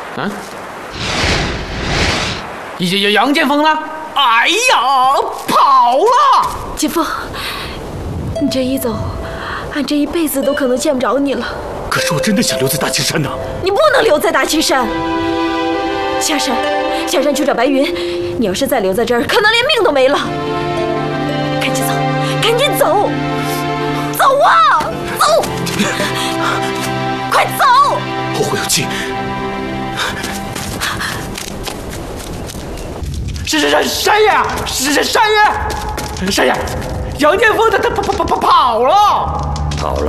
啊？杨剑锋呢？哎呀，跑了！ 剑锋，你这一走，俺这一辈子都可能见不着你了。 可是我真的想留在大青山呐！ 你不能留在大青山，下山去找白云。你要是再留在这儿，可能连命都没了。赶紧走，赶紧走，走啊，走！快走！ 后会有期。 山爷，山爷，杨剑锋他跑了。 好了。